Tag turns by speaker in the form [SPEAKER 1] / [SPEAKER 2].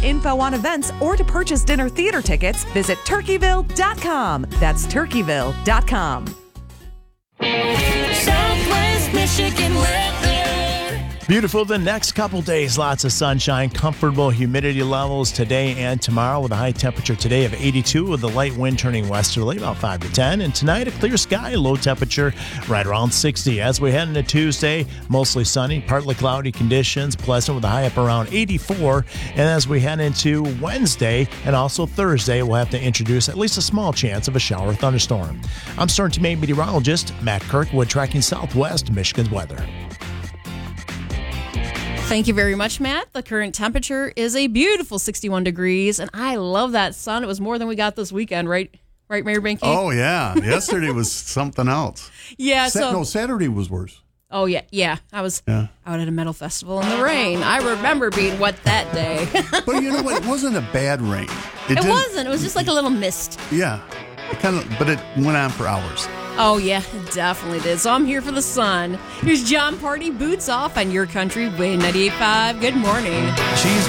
[SPEAKER 1] info on events or to purchase dinner theater tickets, visit Turkeyville.com. That's Turkeyville.com.
[SPEAKER 2] Southwest Michigan weather.
[SPEAKER 3] Beautiful the next couple days. Lots of sunshine, comfortable humidity levels today and tomorrow with a high temperature today of 82 with a light wind turning westerly about 5 to 10. And tonight a clear sky, low temperature right around 60. As we head into Tuesday, mostly sunny, partly cloudy conditions, pleasant with a high up around 84. And as we head into Wednesday and also Thursday, we'll have to introduce at least a small chance of a shower or thunderstorm. I'm Storm Team 8 meteorologist Matt Kirkwood tracking Southwest Michigan's weather.
[SPEAKER 4] Thank you very much, Matt. The current temperature is a beautiful 61 degrees, and I love that sun. It was more than we got this weekend, right? Right, Mayor Binky?
[SPEAKER 5] Oh, yeah. Yesterday was something else.
[SPEAKER 4] Yeah.
[SPEAKER 5] Saturday was worse.
[SPEAKER 4] Oh, yeah. I was out at a metal festival in the rain. I remember being wet that day.
[SPEAKER 5] But you know what? It wasn't a bad rain.
[SPEAKER 4] It wasn't. It was just like a little mist.
[SPEAKER 5] Yeah. But it went on for hours.
[SPEAKER 4] Oh, yeah, it definitely did. So I'm here for the sun. Here's John Party, Boots Off on Your Country, Win 98.5. Good morning.
[SPEAKER 3] She's